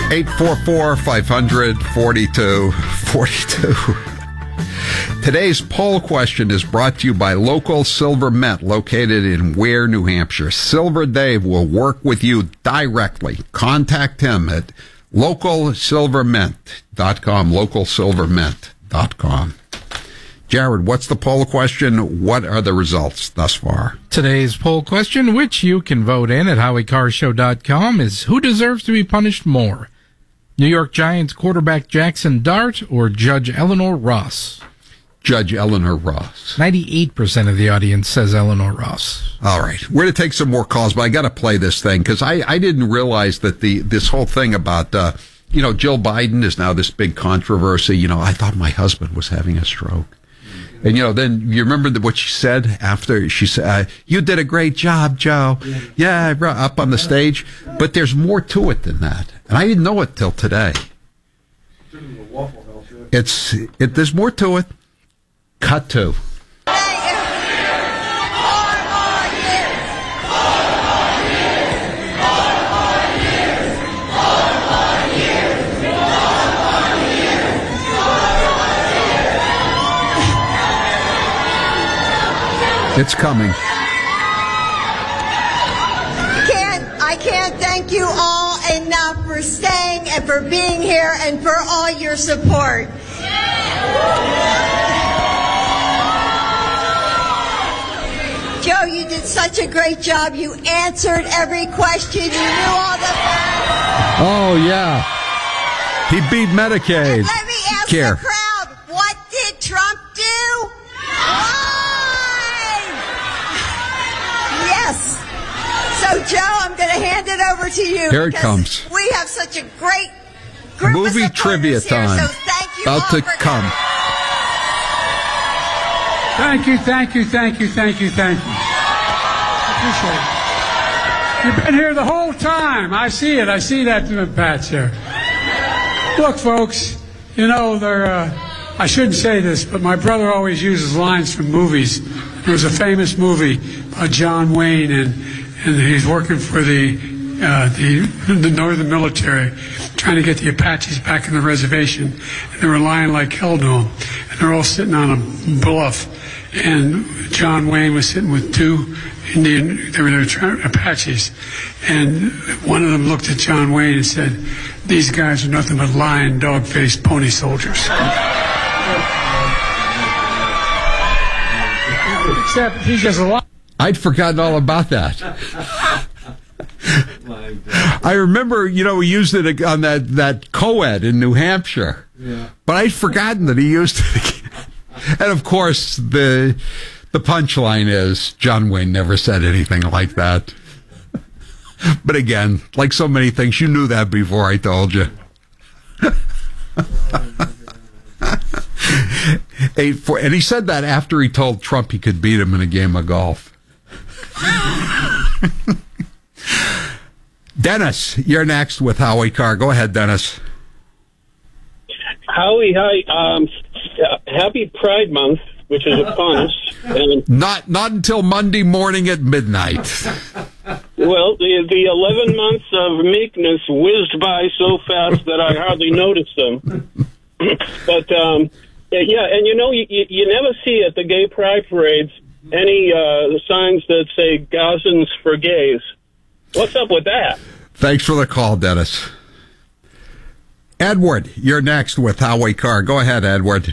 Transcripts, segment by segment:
844-500-4242. Today's poll question is brought to you by Local Silver Mint, located in Ware, New Hampshire. Silver Dave will work with you directly. Contact him at localsilvermint.com, localsilvermint.com. Jared, what's the poll question? What are the results thus far? Today's poll question, which you can vote in at HowieCarShow.com, is who deserves to be punished more? New York Giants quarterback Jackson Dart or Judge Eleanor Ross? Judge Eleanor Ross. 98% of the audience says Eleanor Ross. All right. We're going to take some more calls, but I got to play this thing because I didn't realize that this whole thing about, Jill Biden is now this big controversy. I thought my husband was having a stroke. And, then you remember what she said after? She said, you did a great job, Joe. Yeah, up on the stage. But there's more to it than that. And I didn't know it till today. There's more to it. Cut to. It's coming. I can't thank you all enough for staying and for being here and for all your support. Joe, you did such a great job. You answered every question. You knew all the facts. Oh, yeah. He beat Medicaid. And let me ask the crowd, what did Trump do? Yes. So, Joe, I'm going to hand it over to you. Here it comes. We have such a great group movie of trivia here, time. so thank you About all to for come. coming. Thank you. Appreciate it. You've been here the whole time. I see it. I see that patch there. Look, folks, I shouldn't say this, but my brother always uses lines from movies. There was a famous movie by John Wayne, and he's working for the Northern Military, trying to get the Apaches back in the reservation. And they were lying like hell to him, and they're all sitting on a bluff. And John Wayne was sitting with two Apaches, and one of them looked at John Wayne and said, "These guys are nothing but lying, dog-faced pony soldiers." Except he's just a lie. I'd forgotten all about that. I remember, we used it on that co-ed in New Hampshire. Yeah. But I'd forgotten that he used it again. And, of course, the punchline is John Wayne never said anything like that. But again, like so many things, you knew that before I told you. 8-4, and he said that after he told Trump he could beat him in a game of golf. Dennis, you're next with Howie Carr. Go ahead, Dennis. Howie, hi. Happy Pride Month, which is upon us. And not until Monday morning at midnight. Well, the 11 months of meekness whizzed by so fast that I hardly noticed them. But, yeah, and you never see at the gay pride parades any signs that say Gazans for gays. What's up with that? Thanks for the call, Dennis. Edward, you're next with Howie Carr. Go ahead, Edward.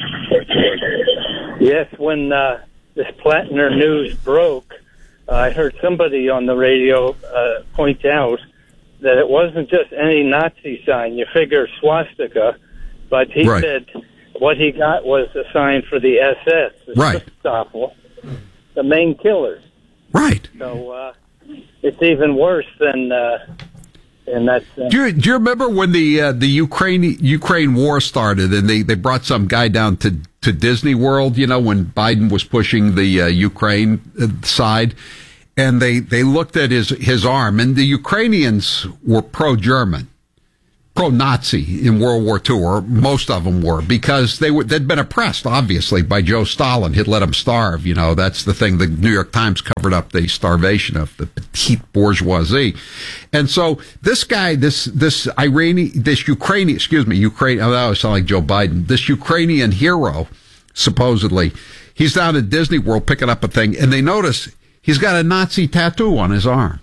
Yes, when this Plattner news broke, I heard somebody on the radio point out that it wasn't just any Nazi sign. You figure swastika, but he said what he got was a sign for the SS, the Schutzstaffel, the main killers. Right. So it's even worse than in that sense. Do you remember when the Ukraine war started and they brought some guy down to Disney World, when Biden was pushing the Ukraine side, and they looked at his arm, and the Ukrainians were pro-German. pro-Nazi in World War II, or most of them were, because they'd been oppressed, obviously, by Joe Stalin. He'd let them starve. You know, that's the thing. The New York Times covered up the starvation of the petite bourgeoisie. And so this guy, this Ukrainian, oh, that would sound like Joe Biden, this Ukrainian hero, supposedly, he's down at Disney World picking up a thing, and they notice he's got a Nazi tattoo on his arm.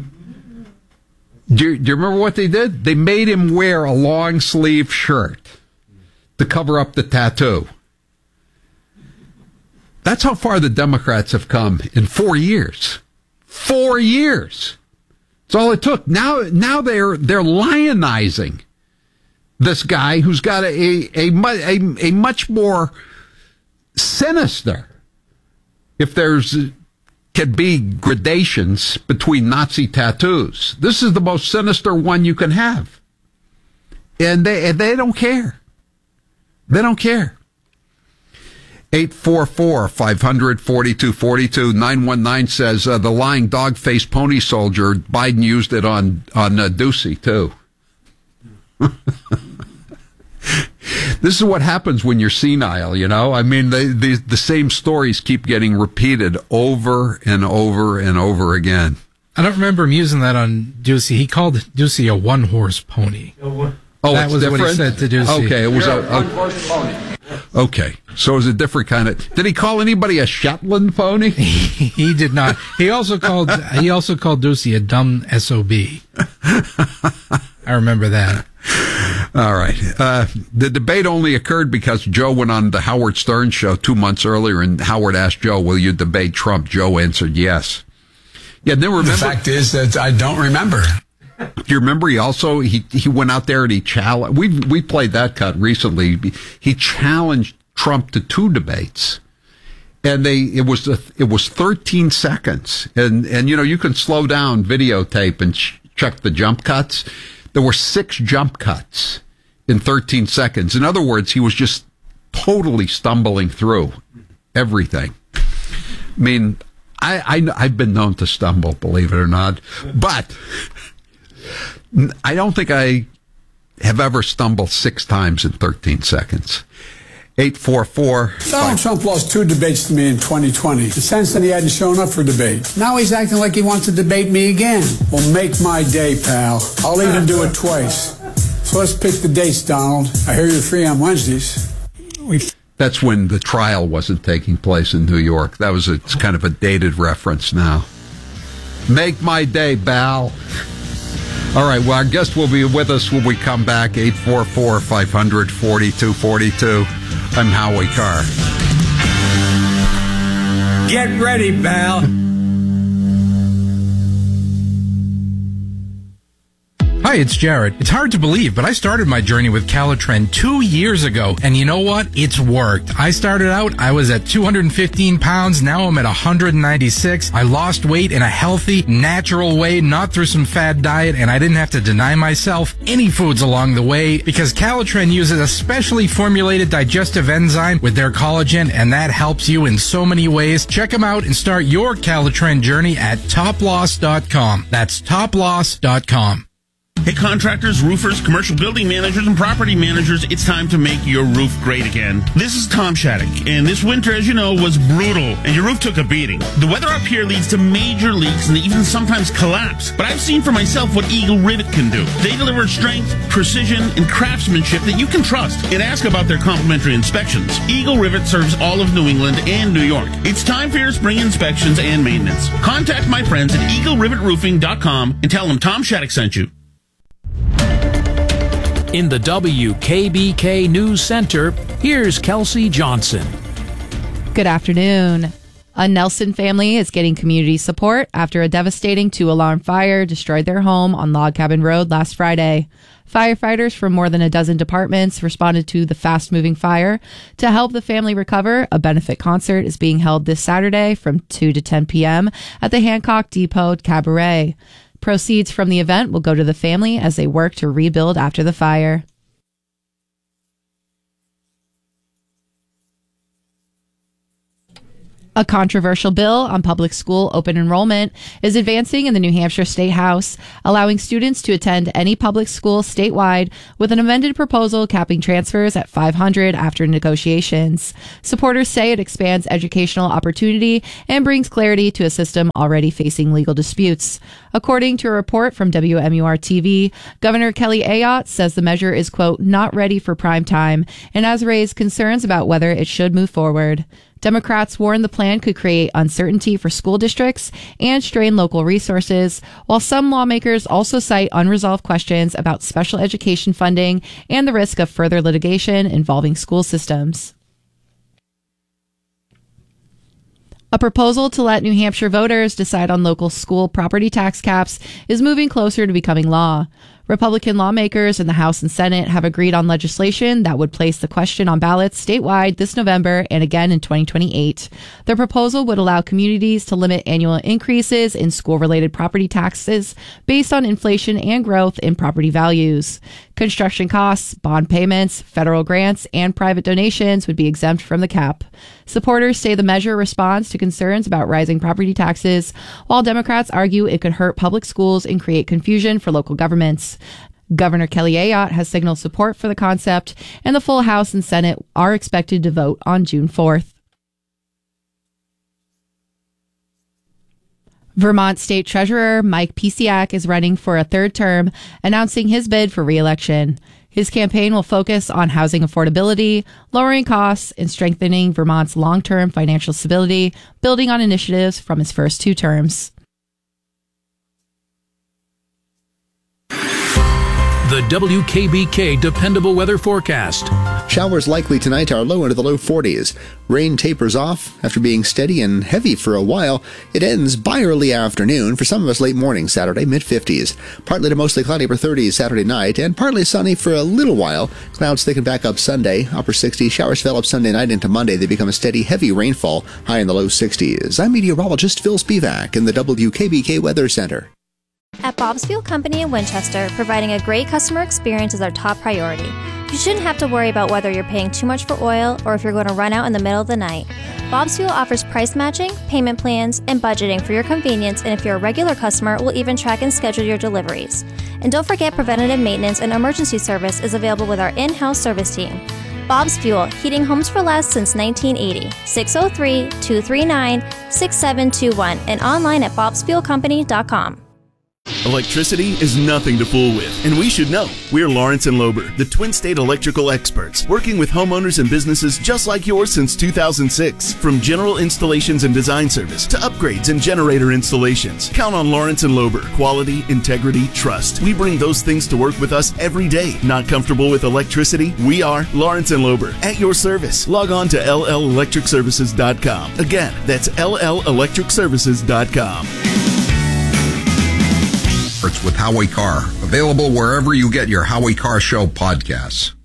Do you remember what they did? They made him wear a long sleeve shirt to cover up the tattoo. That's how far the Democrats have come in 4 years. 4 years. That's all it took. Now they're lionizing this guy who's got a much more sinister, if there's could be gradations between Nazi tattoos. This is the most sinister one you can have. And they don't care. They don't care. 844-500-4242. 919 says the lying dog-faced pony soldier, Biden used it on Ducey, too. This is what happens when you're senile, you know? I mean, the same stories keep getting repeated over and over and over again. I don't remember him using that on Ducey. He called Ducey a one-horse pony. Oh, that was different? What he said to Ducey. Okay, it was a one-horse pony. Okay, so it was a different kind of... Did he call anybody a Shetland pony? He did not. He also called Ducey a dumb SOB. I remember that. All right. The debate only occurred because Joe went on the Howard Stern show 2 months earlier, and Howard asked Joe, will you debate Trump? Joe answered yes. Yeah, then remember... The fact is that I don't remember. Do you remember he went out there and he challenged... We played that cut recently. He challenged Trump to 2 debates. And it was 13 seconds. And you know, you can slow down videotape and check the jump cuts. There were 6 jump cuts in 13 seconds. In other words, he was just totally stumbling through everything. I mean, I've been known to stumble, believe it or not, but I don't think I have ever stumbled 6 times in 13 seconds. 844. Donald Trump lost 2 debates to me in 2020. The sense that he hadn't shown up for debate. Now he's acting like he wants to debate me again. Well, make my day, pal. I'll even do it twice. So let's pick the dates, Donald. I hear you're free on Wednesdays. That's when the trial wasn't taking place in New York. It's kind of a dated reference now. Make my day, pal. All right, well, our guest will be with us when we come back. 844-500-4242. I'm Howie Carr. Get ready, pal. Hi, it's Jared. It's hard to believe, but I started my journey with Calitren 2 years ago, and you know what? It's worked. I started out, I was at 215 pounds, now I'm at 196. I lost weight in a healthy, natural way, not through some fad diet, and I didn't have to deny myself any foods along the way, because Calitren uses a specially formulated digestive enzyme with their collagen, and that helps you in so many ways. Check them out and start your Calitren journey at toploss.com. That's toploss.com. Hey, contractors, roofers, commercial building managers, and property managers, it's time to make your roof great again. This is Tom Shattuck, and this winter, as you know, was brutal, and your roof took a beating. The weather up here leads to major leaks and even sometimes collapse, but I've seen for myself what Eagle Rivet can do. They deliver strength, precision, and craftsmanship that you can trust, and ask about their complimentary inspections. Eagle Rivet serves all of New England and New York. It's time for your spring inspections and maintenance. Contact my friends at EagleRivetRoofing.com and tell them Tom Shattuck sent you. In the WKBK News Center, here's Kelsey Johnson. Good afternoon. A Nelson family is getting community support after a devastating 2-alarm fire destroyed their home on Log Cabin Road last Friday. Firefighters from more than a dozen departments responded to the fast-moving fire. To help the family recover, a benefit concert is being held this Saturday from 2 to 10 p.m. at the Hancock Depot Cabaret. Proceeds from the event will go to the family as they work to rebuild after the fire. A controversial bill on public school open enrollment is advancing in the New Hampshire State House, allowing students to attend any public school statewide with an amended proposal capping transfers at 500 after negotiations. Supporters say it expands educational opportunity and brings clarity to a system already facing legal disputes. According to a report from WMUR-TV, Governor Kelly Ayotte says the measure is, quote, not ready for prime time and has raised concerns about whether it should move forward. Democrats warn the plan could create uncertainty for school districts and strain local resources, while some lawmakers also cite unresolved questions about special education funding and the risk of further litigation involving school systems. A proposal to let New Hampshire voters decide on local school property tax caps is moving closer to becoming law. Republican lawmakers in the House and Senate have agreed on legislation that would place the question on ballots statewide this November and again in 2028. The proposal would allow communities to limit annual increases in school-related property taxes based on inflation and growth in property values. Construction costs, bond payments, federal grants, and private donations would be exempt from the cap. Supporters say the measure responds to concerns about rising property taxes, while Democrats argue it could hurt public schools and create confusion for local governments. Governor Kelly Ayotte has signaled support for the concept, and the full House and Senate are expected to vote on June 4th. Vermont State Treasurer Mike Pisiak is running for a third term, announcing his bid for re-election. His campaign will focus on housing affordability, lowering costs, and strengthening Vermont's long-term financial stability, building on initiatives from his first two terms. The WKBK Dependable Weather Forecast. Showers likely tonight, are low into the low 40s. Rain tapers off. After being steady and heavy for a while, it ends by early afternoon. For some of us, late morning Saturday, mid-50s. Partly to mostly cloudy upper 30s Saturday night, and partly sunny for a little while. Clouds thicken back up Sunday, upper 60s. Showers develop Sunday night into Monday. They become a steady, heavy rainfall, high in the low 60s. I'm meteorologist Phil Spivak in the WKBK Weather Center. At Bob's Fuel Company in Winchester, providing a great customer experience is our top priority. You shouldn't have to worry about whether you're paying too much for oil or if you're going to run out in the middle of the night. Bob's Fuel offers price matching, payment plans, and budgeting for your convenience, and if you're a regular customer, we'll even track and schedule your deliveries. And don't forget, preventative maintenance and emergency service is available with our in-house service team. Bob's Fuel, heating homes for less since 1980. 603-239-6721 and online at bobsfuelcompany.com. Electricity is nothing to fool with, and we should know. We're Lawrence & Lober, the Twin State electrical experts, working with homeowners and businesses just like yours since 2006. From general installations and design service to upgrades and generator installations, count on Lawrence & Lober. Quality, integrity, trust. We bring those things to work with us every day. Not comfortable with electricity? We are Lawrence & Lober, at your service. Log on to LLElectricServices.com. Again, that's LLElectricServices.com. With Howie Carr, available wherever you get your Howie Carr Show podcasts.